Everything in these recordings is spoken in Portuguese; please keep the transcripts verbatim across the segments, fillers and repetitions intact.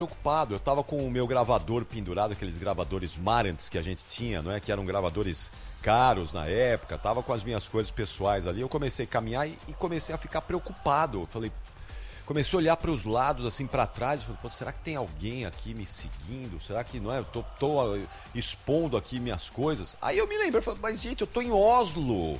preocupado. Eu tava com o meu gravador pendurado, aqueles gravadores Marantz que a gente tinha, não é? Que eram gravadores caros na época. Tava com as minhas coisas pessoais ali. Eu comecei a caminhar e, e comecei a ficar preocupado. Eu falei, comecei a olhar para os lados, assim, para trás. Eu falei, pô, será que tem alguém aqui me seguindo? Será que, não é? Eu tô, tô expondo aqui minhas coisas. Aí eu me lembrei, eu falei, mas gente, eu tô em Oslo.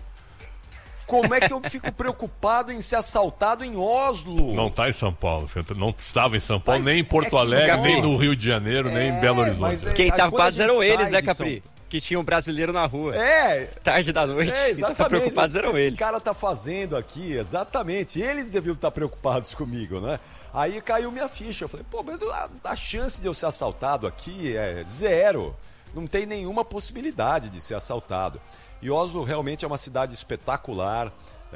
Como é que eu fico preocupado em ser assaltado em Oslo? Não está em São Paulo, não estava em São Paulo, mas nem em Porto é Alegre, não. nem no Rio de Janeiro, é, nem em Belo Horizonte. É, Quem estava preocupado eram eles, né, Capri? São... Que tinha um brasileiro na rua. É. Tarde da noite. É, então tá preocupados eram eles. O que esse cara tá fazendo aqui, exatamente. Eles deviam estar preocupados comigo, né? Aí caiu minha ficha. Eu falei, pô, mas a, a chance de eu ser assaltado aqui é zero. Não tem nenhuma possibilidade de ser assaltado. E Oslo realmente é uma cidade espetacular,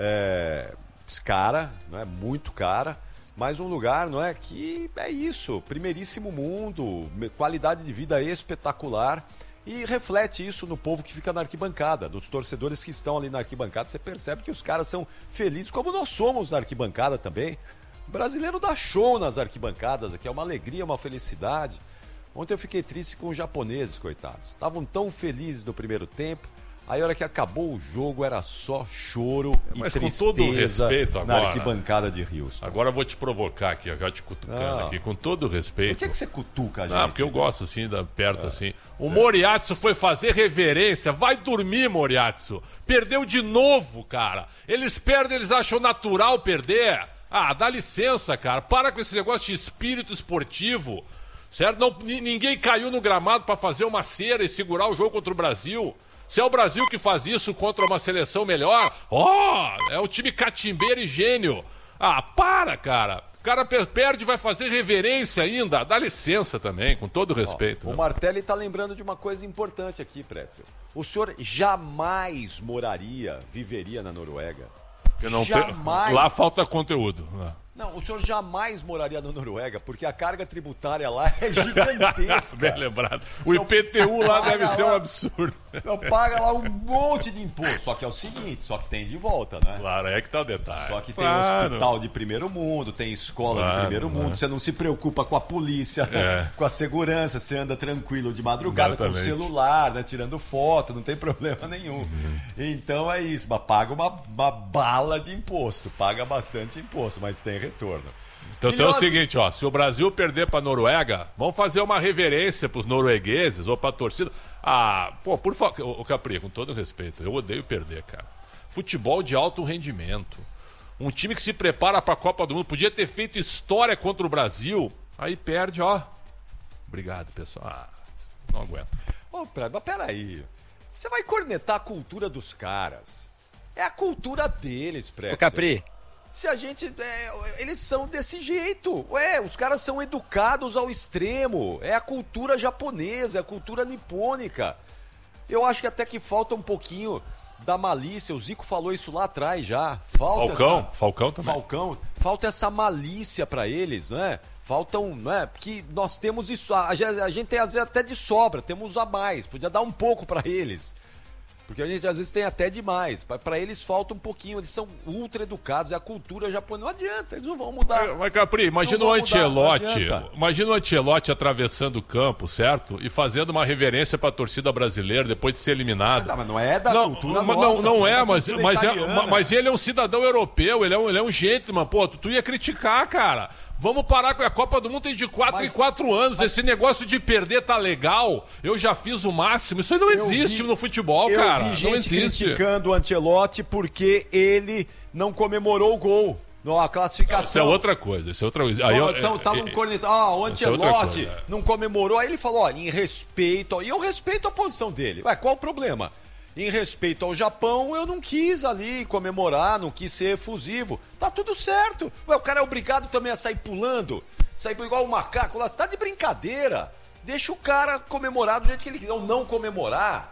é, cara, não é muito cara, mas um lugar, não é, que é isso, primeiríssimo mundo, qualidade de vida espetacular, e reflete isso no povo que fica na arquibancada, dos torcedores que estão ali na arquibancada. Você percebe que os caras são felizes, como nós somos na arquibancada também. O brasileiro dá show nas arquibancadas aqui, é uma alegria, uma felicidade. Ontem eu fiquei triste com os japoneses, coitados, estavam tão felizes no primeiro tempo. Aí a hora que acabou o jogo era só choro e Mas tristeza com todo respeito agora, na arquibancada de Houston. Agora eu vou te provocar aqui, já te cutucando não. aqui, com todo respeito. Por que, que você cutuca a gente? Ah, porque eu gosto assim, da, perto é, assim. O Moriatsu foi fazer reverência, vai dormir, Moriatsu. Perdeu de novo, cara. Eles perdem, eles acham natural perder. Ah, dá licença, cara. Para com esse negócio de espírito esportivo. Certo? Não, ninguém caiu no gramado para fazer uma cera e segurar o jogo contra o Brasil. Se é o Brasil que faz isso contra uma seleção melhor, ó, oh, é o time catimbeiro e gênio. Ah, para, cara. O cara perde e vai fazer reverência ainda. Dá licença também, com todo respeito. Ó, o Martelli tá lembrando de uma coisa importante aqui, Pretzel. O senhor jamais moraria, viveria na Noruega. Porque não jamais. Tem... Lá falta conteúdo. Não, o senhor jamais moraria na Noruega, porque a carga tributária lá é gigantesca. Bem lembrado. O I P T U lá deve ser um absurdo. O senhor paga lá um monte de imposto. Só que é o seguinte, só que tem de volta, né? Claro, é que tá o detalhe. Só que tem claro. hospital de primeiro mundo, tem escola claro, de primeiro mundo. é. Você não se preocupa com a polícia, é. com a segurança. Você anda tranquilo de madrugada Exatamente. Com o celular, né, tirando foto, não tem problema nenhum. Uhum. Então é isso, mas paga uma, uma bala de imposto. Paga bastante imposto, mas tem retorno. Então tem nós... o seguinte, ó, se o Brasil perder pra Noruega, vamos fazer uma reverência pros noruegueses ou pra torcida. Ah, pô, por favor, ô Capri, com todo respeito, eu odeio perder, cara. Futebol de alto rendimento. Um time que se prepara pra Copa do Mundo, podia ter feito história contra o Brasil, aí perde, ó. Obrigado, pessoal. Ah, não aguento. Ô, mas peraí. Você vai cornetar a cultura dos caras. É a cultura deles, Pretzel. Ô, Capri. Se a gente... É, eles são desse jeito. Ué, os caras são educados ao extremo. É a cultura japonesa, é a cultura nipônica. Eu acho que até que falta um pouquinho da malícia. O Zico falou isso lá atrás já. Falta Falcão, essa, Falcão também. Falcão. Falta essa malícia pra eles, não é? Faltam, não é? Porque nós temos isso... A, a gente tem às vezes até de sobra, temos a mais. Podia dar um pouco pra eles. Porque a gente às vezes tem até demais. Para eles falta um pouquinho, eles são ultra educados, é a cultura japonesa. Não adianta, eles não vão mudar. Mas Capri, imagina o Ancelotti, imagina o Ancelotti atravessando o campo, certo? E fazendo uma reverência para a torcida brasileira depois de ser eliminado. Não, mas não é da não, cultura não, nossa. Não, não é, mas, mas, é, italiana. mas ele é um cidadão europeu, ele é um, ele é um gentleman. Pô, tu, tu ia criticar, cara. Vamos parar com a Copa do Mundo tem de quatro mas, em quatro anos. Mas... Esse negócio de perder tá legal. Eu já fiz o máximo. Isso aí não eu existe vi, no futebol, eu cara. Vi gente não existe. Criticando o Ancelotti porque ele não comemorou o gol. A classificação. Isso é outra coisa. Isso é outra coisa. Aí eu, então estavam é, cornetando. Ah, o Ancelotti é não comemorou. Aí ele falou: olha, em respeito. E eu respeito a posição dele. Ué, qual o problema? Em respeito ao Japão, eu não quis ali comemorar, não quis ser efusivo. Tá tudo certo. Ué, o cara é obrigado também a sair pulando, sair igual o macaco lá. Você tá de brincadeira. Deixa o cara comemorar do jeito que ele quiser. Ou não comemorar.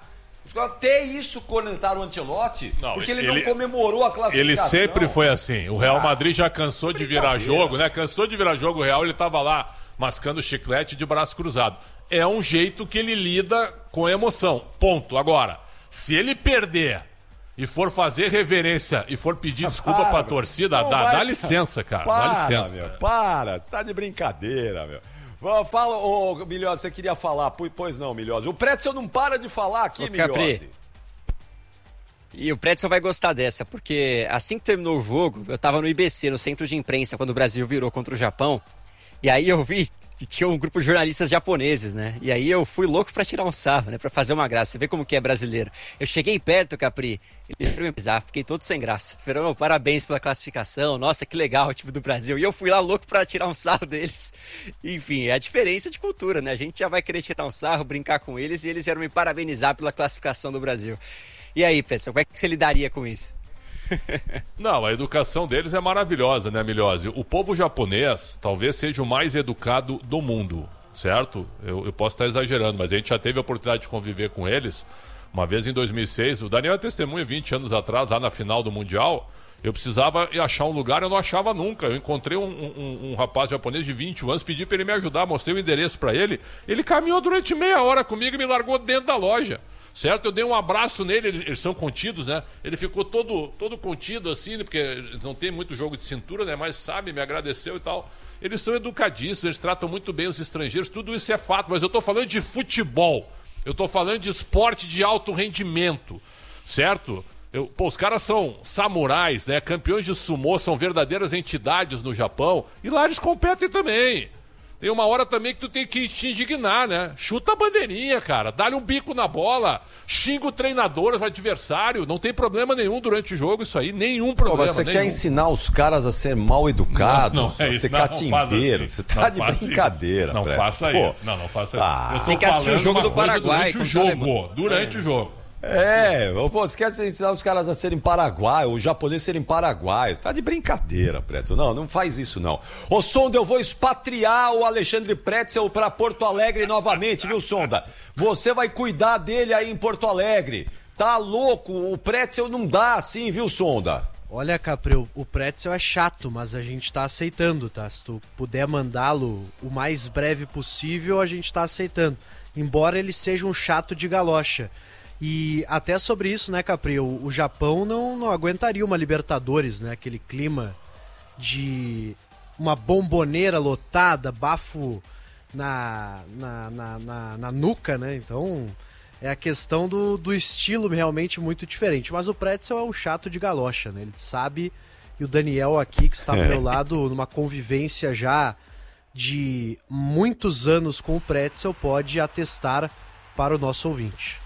Até isso cornetaram o Ancelotti, não, porque ele, ele não comemorou a classificação. Ele sempre foi assim. O Real Madrid já cansou de virar jogo, né? Cansou de virar jogo. O Real, ele tava lá mascando chiclete de braço cruzado. É um jeito que ele lida com a emoção. Ponto. Agora... Se ele perder e for fazer reverência e for pedir desculpa para, pra torcida, dá, vai, dá licença, cara. Para, dá licença. Meu, para, você tá de brincadeira, meu. Fala, ô Milhose, você queria falar? Pois não, Milhose. O Pretzel não para de falar aqui, Milhose. E o Pretzel vai gostar dessa, porque assim que terminou o jogo, eu tava no I B C, no centro de imprensa, quando o Brasil virou contra o Japão. E aí eu vi que tinha um grupo de jornalistas japoneses, né? E aí eu fui louco pra tirar um sarro, né? Pra fazer uma graça. Você vê como que é brasileiro. Eu cheguei perto, Capri, e fiquei todo sem graça. Fernando, parabéns pela classificação. Nossa, que legal o time do Brasil. E eu fui lá louco pra tirar um sarro deles. Enfim, é a diferença de cultura, né? A gente já vai querer tirar um sarro, brincar com eles, e eles vieram me parabenizar pela classificação do Brasil. E aí, pessoal, como é que você lidaria com isso? Não, a educação deles é maravilhosa, né, Milhose? O povo japonês talvez seja o mais educado do mundo, certo? Eu, eu posso estar exagerando, mas a gente já teve a oportunidade de conviver com eles. Uma vez em dois mil e seis, o Daniel é testemunha, vinte anos atrás, lá na final do Mundial, eu precisava achar um lugar, eu não achava nunca. Eu encontrei um, um, um rapaz japonês de vinte anos, pedi para ele me ajudar, mostrei o endereço para ele. Ele caminhou durante meia hora comigo e me largou dentro da loja. Certo? Eu dei um abraço nele, eles são contidos, né? Ele ficou todo, todo contido assim, porque eles não tem muito jogo de cintura, né? Mas sabe, me agradeceu e tal. Eles são educadíssimos, eles tratam muito bem os estrangeiros, tudo isso é fato, mas eu tô falando de futebol, eu tô falando de esporte de alto rendimento, certo? Eu, pô, os caras são samurais, né? Campeões de sumô, são verdadeiras entidades no Japão, e lá eles competem também. Tem uma hora também que tu tem que te indignar, né? Chuta a bandeirinha, cara. Dá-lhe um bico na bola. Xinga o treinador, o adversário. Não tem problema nenhum durante o jogo isso aí. Nenhum problema. Pô, você nenhum. quer ensinar os caras a ser mal educados? Não, não é isso. Ser catimbeiro. Assim. Você tá não de brincadeira. Isso. Não Preto. faça Pô. isso. Não, não faça ah, isso. Tem que assistir o jogo do Paraguai. Durante o jogo. Durante é. o jogo. É, pô, você quer ensinar os caras a serem paraguaios, os japoneses serem paraguaios. Tá de brincadeira, Pretzel. Não, não faz isso não. Ô, Sonda, eu vou expatriar o Alexandre Pretzel pra Porto Alegre novamente, viu, Sonda? Você vai cuidar dele aí em Porto Alegre. Tá louco, o Pretzel não dá assim, viu, Sonda? Olha, Capri, o Pretzel é chato, mas a gente tá aceitando, tá? Se tu puder mandá-lo o mais breve possível, a gente tá aceitando. Embora ele seja um chato de galocha. E até sobre isso, né, Capri, o, o Japão não, não aguentaria uma Libertadores, né, aquele clima de uma bomboneira lotada, bafo na, na, na, na, na nuca, né, então é a questão do, do estilo realmente muito diferente. Mas o Pretzel é um chato de galocha, né, ele sabe, e o Daniel aqui, que está do meu lado, numa convivência já de muitos anos com o Pretzel, pode atestar para o nosso ouvinte.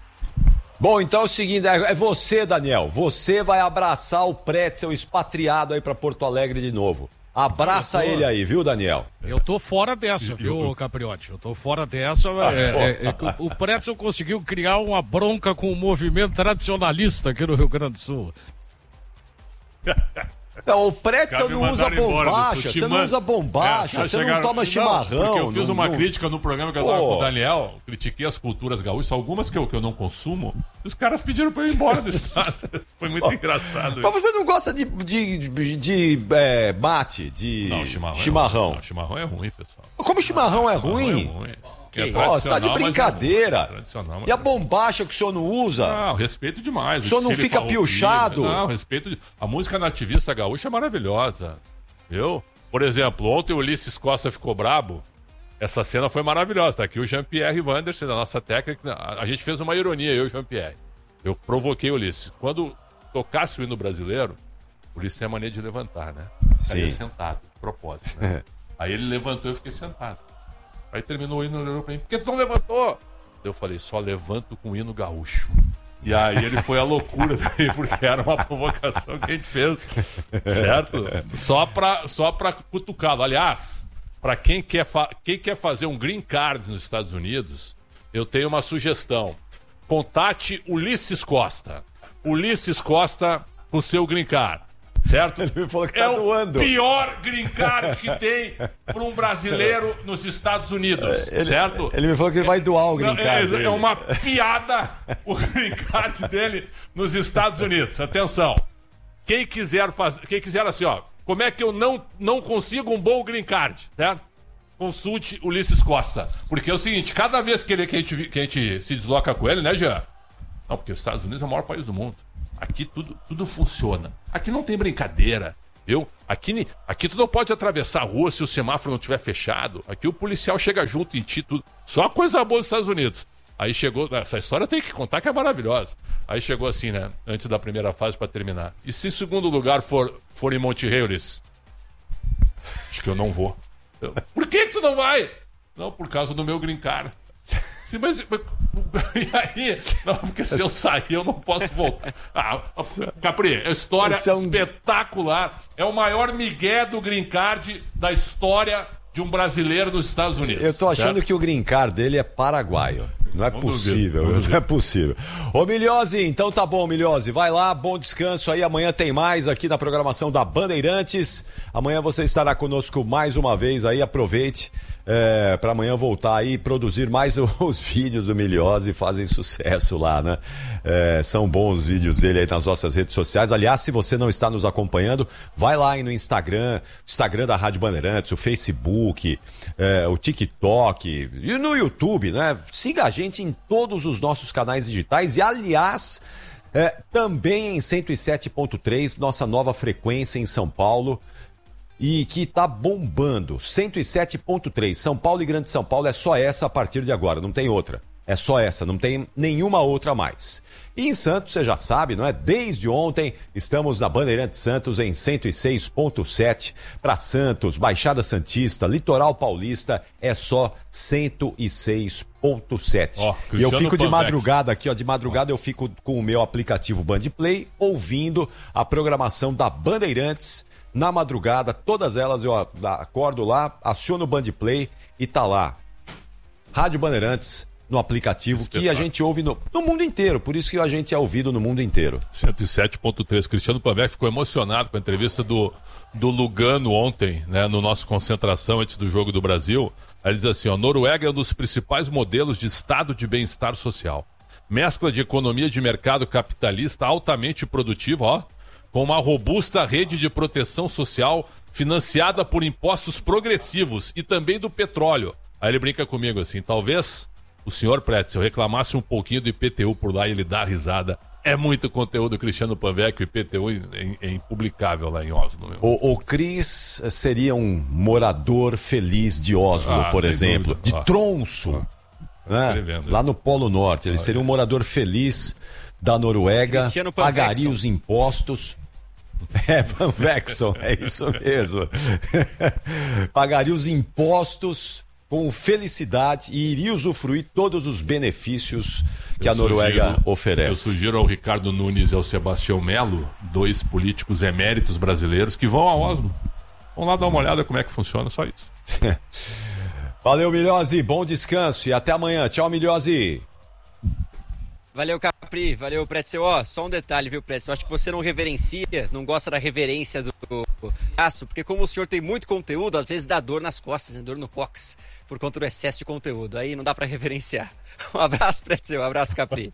Bom, então é o seguinte, é você, Daniel, você vai abraçar o Pretzel expatriado aí pra Porto Alegre de novo. Abraça tô... ele aí, viu, Daniel? Eu tô fora dessa, viu, Capriotti? Eu tô fora dessa. Ah, é, é, é, o Pretzel conseguiu criar uma bronca com o movimento tradicionalista aqui no Rio Grande do Sul. Não, o Pretzel não usa bombacha, você não usa bombacha, é, você chegaram... não toma chimarrão. Não, porque eu fiz não, uma não... crítica no programa que eu tava com o Daniel, critiquei as culturas gaúchas, algumas que eu, que eu não consumo, os caras pediram pra eu ir embora do estado. Foi muito engraçado. Mas você não gosta de, de, de, de é, mate, de não, chimarrão? Chimarrão. É não, chimarrão é ruim, pessoal. Como chimarrão é ruim? Chimarrão é ruim. É Nossa, tá de brincadeira. É e a bombacha que o senhor não usa? Não, respeito demais. O senhor não fica piochado? Não, respeito. De... A música nativista gaúcha é maravilhosa. Viu? Por exemplo, ontem o Ulisses Costa ficou brabo. Essa cena foi maravilhosa. Tá aqui o Jean-Pierre Wanderson, da nossa técnica. A gente fez uma ironia, eu e o Jean-Pierre. Eu provoquei o Ulisses. Quando tocasse o hino brasileiro, o Ulisses tem a mania de levantar, né? Ficaria sentado, de propósito. Né? Aí ele levantou e eu fiquei sentado. Aí terminou o hino europeu. Por que tu não levantou? Eu falei, só levanto com o hino gaúcho. E aí ele foi a loucura daí, porque era uma provocação que a gente fez. Certo? Só pra, só pra cutucá-lo. Aliás, pra quem quer, fa- quem quer fazer um green card nos Estados Unidos, eu tenho uma sugestão. Contate Ulisses Costa. Ulisses Costa com seu green card. Certo? Ele me falou que é tá doando. O pior green card que tem para um brasileiro nos Estados Unidos, ele, certo? Ele me falou que ele vai doar o green card. É, é uma piada o green card dele nos Estados Unidos. Atenção. Quem quiser fazer, quem quiser assim, ó, como é que eu não, não consigo um bom green card, certo? Consulte Ulisses Costa. Porque é o seguinte, cada vez que, ele, que, a gente, que a gente se desloca com ele, né, Jean? Não, porque os Estados Unidos é o maior país do mundo. Aqui tudo, tudo funciona. Aqui não tem brincadeira. Eu, aqui, aqui tu não pode atravessar a rua se o semáforo não estiver fechado. Aqui o policial chega junto em ti, tudo. Só coisa boa dos Estados Unidos. Aí chegou, essa história tem que contar que é maravilhosa. Aí chegou assim, né, antes da primeira fase pra terminar. E se segundo lugar for, for em Monte Reures? Acho que eu não vou. Eu, por que que tu não vai? Não, por causa do meu green card. Sim, mas, mas e aí? Não, porque se eu sair eu não posso voltar. Ah, Capri, a história é um... espetacular. É o maior migué do green card da história de um brasileiro nos Estados Unidos. Eu tô achando certo? que o green card dele é paraguaio. Não é não possível, duvido, não é possível. Ô Milhose, então tá bom, Milhose, vai lá, bom descanso aí, amanhã tem mais aqui na programação da Bandeirantes. Amanhã você estará conosco mais uma vez aí, aproveite é, para amanhã voltar aí e produzir mais os vídeos do Milhose, fazem sucesso lá, né? É, são bons os vídeos dele aí nas nossas redes sociais. Aliás, se você não está nos acompanhando, vai lá aí no Instagram, Instagram da Rádio Bandeirantes, o Facebook, é, o TikTok e no YouTube, né? Siga a gente em todos os nossos canais digitais e, aliás, é, também em cento e sete ponto três, nossa nova frequência em São Paulo, e que tá bombando. cento e sete ponto três, São Paulo e Grande São Paulo é só essa a partir de agora, não tem outra. É só essa, não tem nenhuma outra mais. E em Santos, você já sabe, não é? Desde ontem, estamos na Bandeirantes Santos em cento e seis ponto sete. Para Santos, Baixada Santista, Litoral Paulista, é só cento e seis ponto sete. Oh, e eu fico de madrugada aqui, ó, de madrugada eu fico com o meu aplicativo Bandplay, ouvindo a programação da Bandeirantes na madrugada. Todas elas eu acordo lá, aciono o Bandplay e tá lá. Rádio Bandeirantes no aplicativo que a gente ouve no, no mundo inteiro, por isso que a gente é ouvido no mundo inteiro. cento e sete ponto três. Cristiano Pavec ficou emocionado com a entrevista do, do Lugano ontem, né, no nosso concentração antes do Jogo do Brasil. Aí ele diz assim, ó, Noruega é um dos principais modelos de estado de bem-estar social. Mescla de economia de mercado capitalista altamente produtiva, ó, com uma robusta rede de proteção social financiada por impostos progressivos e também do petróleo. Aí ele brinca comigo assim, talvez o senhor Pretzel reclamasse um pouquinho do I P T U por lá e ele dá risada. É muito conteúdo, Cristiano Pavec, o I P T U é, é impublicável lá em Oslo. Meu. O, o Cris seria um morador feliz de Oslo, ah, por exemplo, dúvida. de ah. Tronso, ah. né? lá no Polo Norte. Ele ah, seria é. um morador feliz da Noruega, pagaria os impostos. É, Panvexon, é isso mesmo. Pagaria os impostos com felicidade e iria usufruir todos os benefícios que eu a Noruega sugiro, oferece. Eu sugiro ao Ricardo Nunes e ao Sebastião Melo, dois políticos eméritos brasileiros, que vão a Oslo. Vão lá dar uma olhada como é que funciona, só isso. Valeu, Milhose, bom descanso e até amanhã. Tchau, Milhose. Valeu, Capri, valeu, Pretzel. Ó, só um detalhe, viu, Pretzel? Acho que você não reverencia, não gosta da reverência do aço, porque como o senhor tem muito conteúdo, às vezes dá dor nas costas, né? Dor no cóccix, por conta do excesso de conteúdo. Aí não dá pra reverenciar. Um abraço, Pretzel, um abraço, Capri.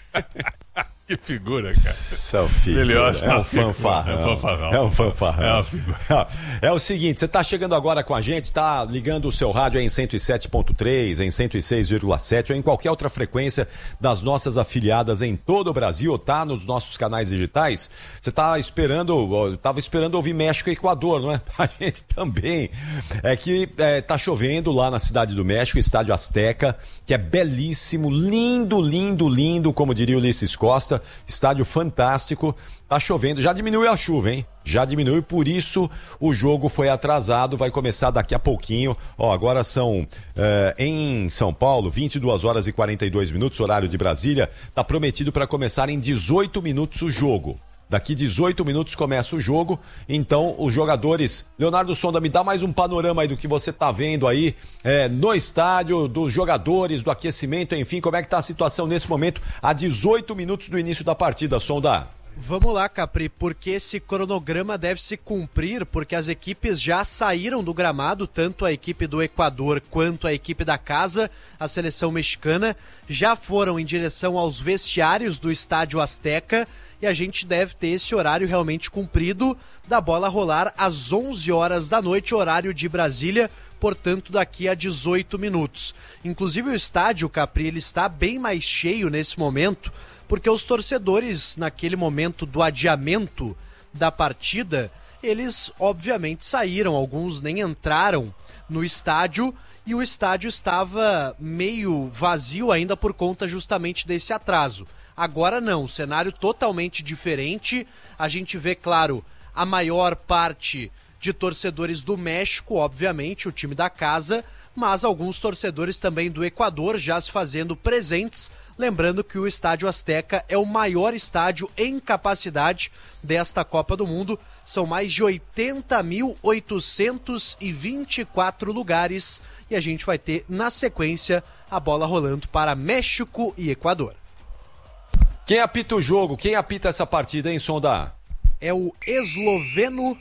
Que figura, cara. Seu filho. Melhor, é um fanfarrão. É um fanfarrão. É um fanfarrão. É, uma figura. É o seguinte, você tá chegando agora com a gente, tá ligando o seu rádio aí em cento e sete ponto três, em cento e seis vírgula sete ou em qualquer outra frequência das nossas afiliadas em todo o Brasil, ou tá nos nossos canais digitais. Você tá esperando, tava esperando ouvir México e Equador, não é? A gente também. É que é, tá chovendo lá na Cidade do México, Estádio Azteca, que é belíssimo, lindo, lindo, lindo, como diria Ulisses Costa, estádio fantástico, tá chovendo, já diminuiu a chuva, hein? Já diminuiu, por isso o jogo foi atrasado, vai começar daqui a pouquinho. Ó, agora são é, em São Paulo, vinte e duas horas e quarenta e dois minutos, horário de Brasília, tá prometido para começar em dezoito minutos o jogo. Daqui dezoito minutos começa o jogo, então os jogadores... Leonardo Sonda, me dá mais um panorama aí do que você tá vendo aí é, no estádio, dos jogadores, do aquecimento, enfim, como é que tá a situação nesse momento, a dezoito minutos do início da partida, Sonda? Vamos lá, Capri, porque esse cronograma deve se cumprir, porque as equipes já saíram do gramado, tanto a equipe do Equador quanto a equipe da casa, a seleção mexicana, já foram em direção aos vestiários do Estádio Azteca, e a gente deve ter esse horário realmente cumprido da bola rolar às onze horas da noite, horário de Brasília, portanto daqui a dezoito minutos. Inclusive o estádio, Capri, ele está bem mais cheio nesse momento, porque os torcedores, naquele momento do adiamento da partida, eles obviamente saíram, alguns nem entraram no estádio, e o estádio estava meio vazio ainda por conta justamente desse atraso. Agora não, cenário totalmente diferente. A gente vê, claro, a maior parte de torcedores do México, obviamente, o time da casa, mas alguns torcedores também do Equador já se fazendo presentes. Lembrando que o Estádio Azteca é o maior estádio em capacidade desta Copa do Mundo. São mais de oitenta mil oitocentos e vinte e quatro lugares. E a gente vai ter, na sequência, a bola rolando para México e Equador. Quem apita o jogo? Quem apita essa partida, hein, Sonda? É o esloveno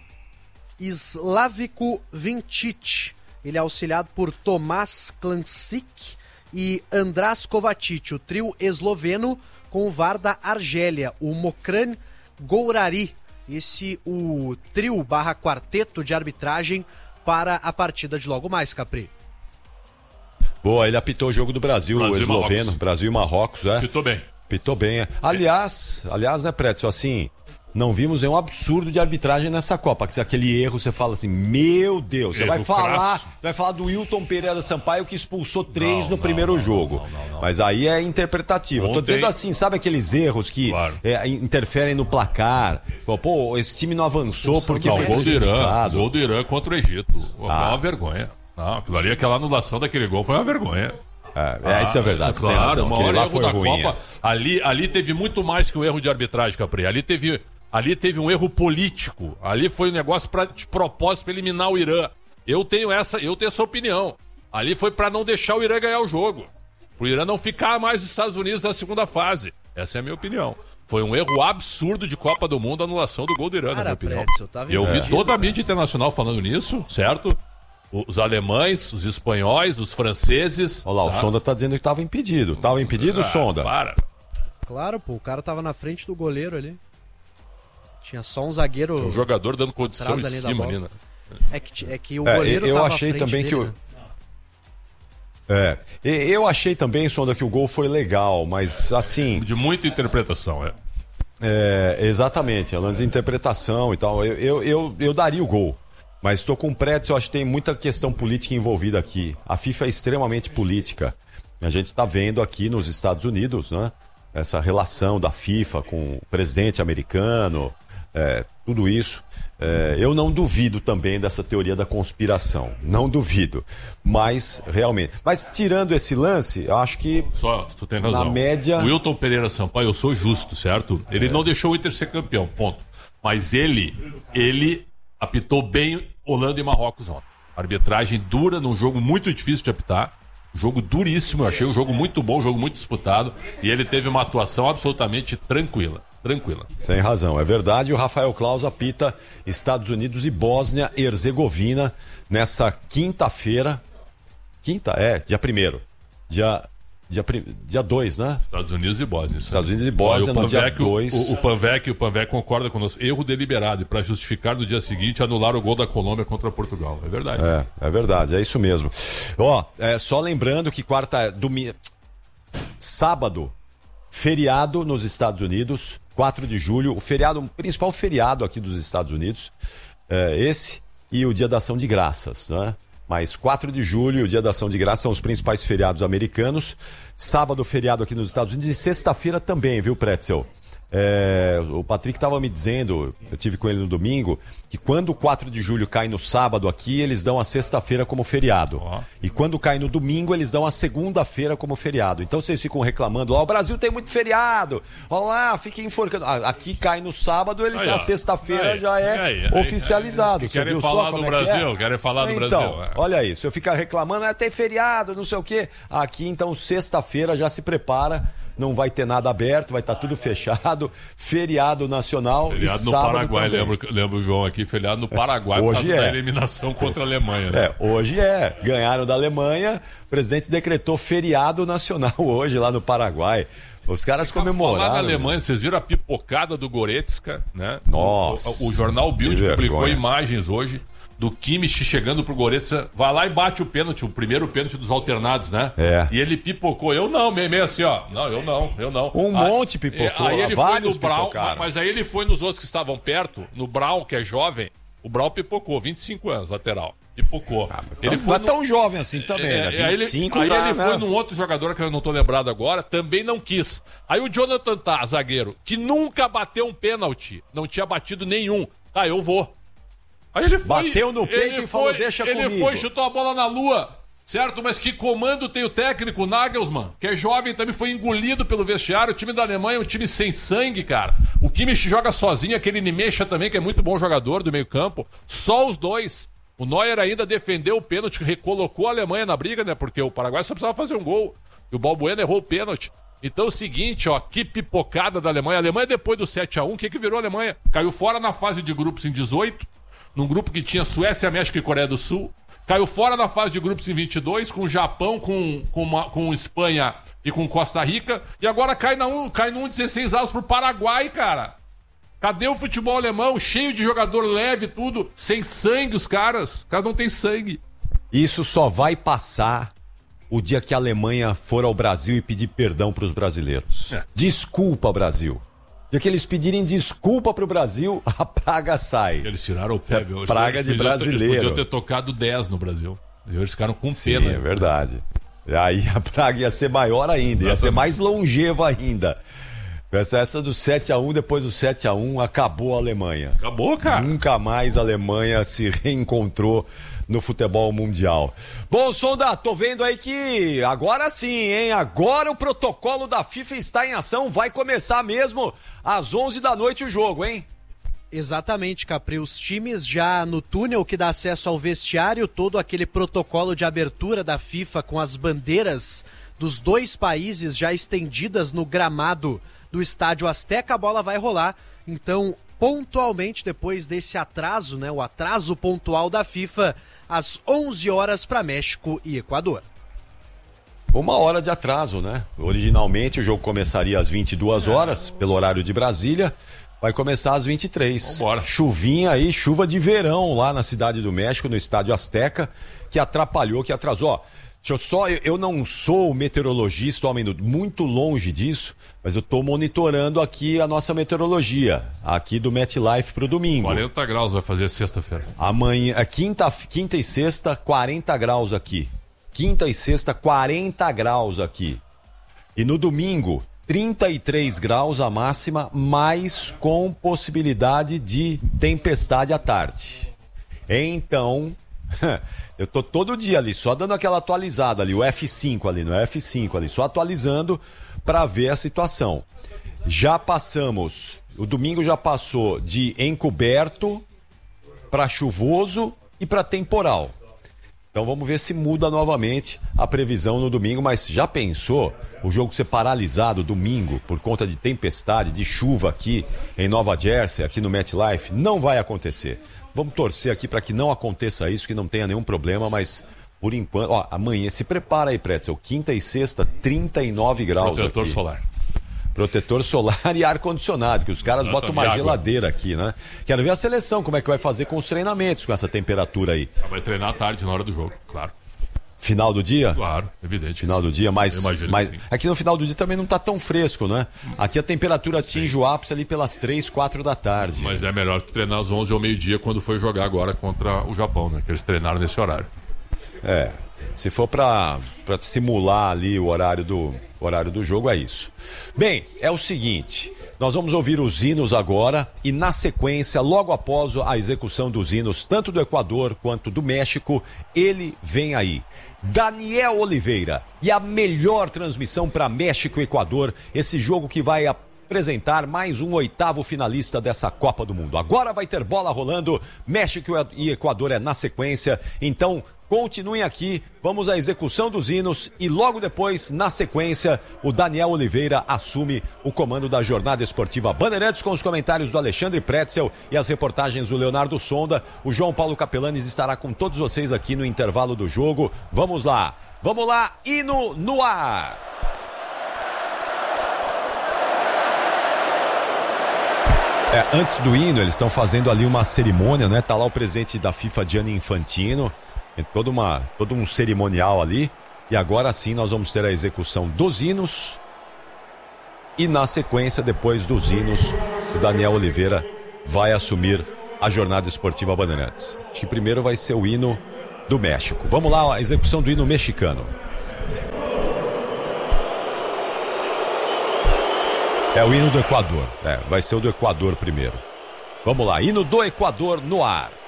Slavko Vincic. Ele é auxiliado por Tomás Klancic e András Kovacic, o trio esloveno com o V A R da Argélia, o Mokran Gourari. Esse o trio barra quarteto de arbitragem para a partida de logo mais, Capri. Boa, ele apitou o jogo do Brasil, Brasil o esloveno, Marrocos. Brasil e Marrocos, é? Apitou bem. Apitou bem, é. Aliás, aliás, né, Prédio, assim, não vimos nenhum absurdo de arbitragem nessa Copa. Aquele erro, você fala assim, meu Deus, você Erro vai falar, crasso. vai falar do Wilton Pereira Sampaio que expulsou três Não, no não, primeiro não, jogo. não, não, não. Mas aí é interpretativo. Eu tô Ontem- dizendo assim, sabe aqueles erros que Claro. é, interferem no placar? Pô, Pô, esse time não avançou porque Não, foi o gol do Irã, o prejudicado. gol do Irã contra o Egito. Foi Ah. uma vergonha. Não, aquilo ali, aquela anulação daquele gol foi uma vergonha. É, é, isso é verdade, você tem Claro, razão. o Aquele maior lá erro foi da ruim. Copa. Ali, ali teve muito mais que um erro de arbitragem, Capri. Ali teve, ali teve um erro político. Ali foi um negócio pra, de propósito para eliminar o Irã. Eu tenho essa, eu tenho essa opinião. Ali foi para não deixar o Irã ganhar o jogo. Pro Irã não ficar mais nos Estados Unidos na segunda fase. Essa é a minha opinião. Foi um erro absurdo de Copa do Mundo a anulação do gol do Irã, na Cara, minha opinião. Pretzel, tava Eu vi impedido, toda a cara. mídia internacional falando nisso, certo? Os alemães, os espanhóis, os franceses. Olha lá, o tá? Sonda tá dizendo que tava impedido. Tava impedido, Ah, Sonda? Para. Claro, pô, o cara tava na frente do goleiro ali. Tinha só um zagueiro. O jogador dando condição Atrás em ali da cima bola. ali, né? É que, é que o É, goleiro eu tava à achei frente também dele, que o- né? É, e- eu achei também, Sonda, que o gol foi legal, mas assim, De muita interpretação, é. é, exatamente, é lance de interpretação e tal, eu, eu, eu, eu daria o gol, mas estou com o Pretzel, eu acho que tem muita questão política envolvida aqui. A FIFA é extremamente política, a gente está vendo aqui nos Estados Unidos, né, essa relação da FIFA com o presidente americano, é, tudo isso. É, eu não duvido também dessa teoria da conspiração. Não duvido. Mas, realmente. Mas, tirando esse lance, eu acho que. Só, tu tem razão. Na média- O Wilton Pereira Sampaio, eu sou justo, certo? Ele não deixou o Inter ser campeão, ponto. Mas ele, ele apitou bem Holanda e Marrocos ontem. Arbitragem dura num jogo muito difícil de apitar. Jogo duríssimo, eu achei um jogo muito bom, um jogo muito disputado. E ele teve uma atuação absolutamente tranquila. Tranquila. Tem razão, é verdade. O Rafael Claus apita Estados Unidos e Bósnia e Herzegovina nessa quinta-feira. Quinta? É, dia primeiro. Dia. Dia, prim... dia dois, né? Estados Unidos e Bósnia. Estados Unidos e Bósnia Olha, o no dia Panvec, dois. O, o Panvec, o Panvec concorda conosco. Erro deliberado. E para justificar no dia seguinte, anular o gol da Colômbia contra Portugal. É verdade. É, é verdade, é isso mesmo. Ó, é, só lembrando que quarta, domingo, sábado, feriado nos Estados Unidos, quatro de julho, o feriado, o principal feriado aqui dos Estados Unidos, é esse e o Dia da Ação de Graças, né? Mas quatro de julho e o Dia da Ação de Graças são os principais feriados americanos. Sábado, feriado aqui nos Estados Unidos e sexta-feira também, viu, Pretzel? É, o Patrick estava me dizendo, eu tive com ele no domingo, que quando o quatro de julho cai no sábado aqui, eles dão a sexta-feira como feriado. Ó. E quando cai no domingo, eles dão a segunda-feira como feriado. Então vocês ficam reclamando, ó, o Brasil tem muito feriado, ó lá, fiquem enforcando. Ah, aqui cai no sábado, eles, Aí, ó. a sexta-feira Aí, já é aí, aí, oficializado. aí. Você Querem viu falar só do como é que é? Brasil, querem falar do então, Brasil, é. olha aí, se eu ficar reclamando, é tem feriado, não sei o quê. Aqui, então, sexta-feira já se prepara. Não vai ter nada aberto, vai estar tudo fechado. Feriado nacional Feriado e no sábado Paraguai, também. lembra, lembra o João aqui, feriado no Paraguai Hoje por causa é. da eliminação contra a Alemanha, né? É, hoje é. Ganharam da Alemanha, o presidente decretou feriado nacional hoje lá no Paraguai. Os caras comemoraram. Falar na Alemanha, vocês viram a pipocada do Goretzka, né? Nossa, O, o, o jornal Bild que publicou vergonha. imagens hoje do Kimmich chegando pro Goretzka, vai lá e bate o pênalti, o primeiro pênalti dos alternados, né? É. E ele pipocou, eu não, meio, meio assim, ó, não, eu não, eu não. Um Aí- monte pipocou, Aí ele vários foi no Brown, pipocaram. mas aí ele foi nos outros que estavam perto, no Brown, que é jovem, O Brau pipocou, vinte e cinco anos, lateral. Pipocou. Ah, ele foi não é tão jovem assim também, é, né? vinte e cinco, aí ele, aí ele né? foi num outro jogador que eu não tô lembrado agora, também não quis. Aí o Jonathan Tah, zagueiro, que nunca bateu um pênalti, não tinha batido nenhum. Ah, eu vou. Aí ele foi, bateu no peito e falou, foi, deixa ele comigo. Ele foi, chutou a bola na lua. Certo? Mas que comando tem o técnico, Nagelsmann, que é jovem, também foi engolido pelo vestiário. O time da Alemanha é um time sem sangue, cara. O Kimmich joga sozinho, aquele Nimecha também, que é muito bom jogador do meio campo. Só os dois. O Neuer ainda defendeu o pênalti, recolocou a Alemanha na briga, né? Porque o Paraguai só precisava fazer um gol. E o Balbuena errou o pênalti. Então é o seguinte, ó, que pipocada da Alemanha. A Alemanha, depois do sete a um, o que que virou a Alemanha? Caiu fora na fase de grupos em dezoito, num grupo que tinha Suécia, México e Coreia do Sul. Caiu fora na fase de grupos em vinte e dois, com o Japão, com, com, uma, com Espanha e com Costa Rica. E agora cai, na um, cai no dezesseis avos pro Paraguai, cara. Cadê o futebol alemão? Cheio de jogador leve, tudo. Sem sangue, os caras. Os caras não têm sangue. Isso só vai passar o dia que a Alemanha for ao Brasil e pedir perdão pros brasileiros. É. Desculpa, Brasil. E que eles pedirem desculpa pro Brasil, a praga sai. Eles tiraram o pé, é viu? Praga eles de brasileiro. Eles podiam ter tocado dez no Brasil. Eles ficaram com Sim, pena. É verdade. E aí a praga ia ser maior ainda, ia ser mais longeva ainda. Essa do sete a um, depois do sete a um, acabou a Alemanha. Acabou, cara. Nunca mais a Alemanha se reencontrou no futebol mundial. Bom, Sonda, tô vendo aí que agora sim, hein? Agora o protocolo da FIFA está em ação, vai começar mesmo às onze da noite o jogo, hein? Exatamente, Capri. Os times já no túnel que dá acesso ao vestiário, todo aquele protocolo de abertura da FIFA com as bandeiras dos dois países já estendidas no gramado do Estádio Azteca, a bola vai rolar. Então, pontualmente, depois desse atraso, né, o atraso pontual da FIFA, às onze horas para México e Equador. Uma hora de atraso, né? Originalmente o jogo começaria às vinte e duas horas, pelo horário de Brasília. Vai começar às vinte e três. Vambora. Chuvinha aí, chuva de verão lá na Cidade do México, no Estádio Azteca, que atrapalhou, que atrasou. Ó, deixa eu só, eu, eu não sou meteorologista, homem, muito longe disso, mas eu tô monitorando aqui a nossa meteorologia, aqui do MetLife pro domingo. quarenta graus vai fazer sexta-feira. Amanhã, quinta, quinta e sexta, quarenta graus aqui. Quinta e sexta, quarenta graus aqui. E no domingo, trinta e três graus a máxima, mas com possibilidade de tempestade à tarde. Então, eu tô todo dia ali, só dando aquela atualizada ali, o F cinco ali, no F cinco ali, só atualizando para ver a situação. Já passamos, o domingo já passou de encoberto para chuvoso e para temporal. Então vamos ver se muda novamente a previsão no domingo, mas já pensou o jogo ser paralisado domingo por conta de tempestade, de chuva aqui em Nova Jersey, aqui no MetLife? Não vai acontecer. Vamos torcer aqui para que não aconteça isso, que não tenha nenhum problema, mas por enquanto, ó, amanhã, se prepara aí, Pretzel, quinta e sexta, trinta e nove graus Protetor aqui. solar. Protetor solar e ar-condicionado, que os caras Não, botam uma água. geladeira aqui, né? Quero ver a seleção, como é que vai fazer com os treinamentos com essa temperatura aí. Vai treinar à tarde, na hora do jogo, claro. Final do dia? Claro, evidente. Final do dia, mas, mas sim. aqui no final do dia também não tá tão fresco, né? Aqui a temperatura atinge o ápice ali pelas três, quatro da tarde. Mas é melhor que treinar às onze ou meio-dia quando foi jogar agora contra o Japão, né? Que eles treinaram nesse horário. É, se for pra, pra simular ali o horário do, horário do jogo, é isso. Bem, é o seguinte, nós vamos ouvir os hinos agora e na sequência, logo após a execução dos hinos, tanto do Equador quanto do México, ele vem aí. Daniel Oliveira e a melhor transmissão para México e Equador, esse jogo que vai apresentar mais um oitavo finalista dessa Copa do Mundo. Agora vai ter bola rolando, México e Equador é na sequência, então continuem aqui, vamos à execução dos hinos e logo depois, na sequência, o Daniel Oliveira assume o comando da jornada esportiva Bandeirantes com os comentários do Alexandre Pretzel e as reportagens do Leonardo Sonda. O João Paulo Capelanes estará com todos vocês aqui no intervalo do jogo. Vamos lá, vamos lá, hino no ar! É, antes do hino, eles estão fazendo ali uma cerimônia, né? Tá lá o presidente da FIFA, Gianni Infantino. Tem toda uma, todo um cerimonial ali. E agora sim nós vamos ter a execução dos hinos. E na sequência, depois dos hinos, o Daniel Oliveira vai assumir a jornada esportiva Bandeirantes. Acho que primeiro vai ser o hino do México. Vamos lá, a execução do hino mexicano. É o hino do Equador. É, vai ser o do Equador primeiro. Vamos lá, hino do Equador no ar.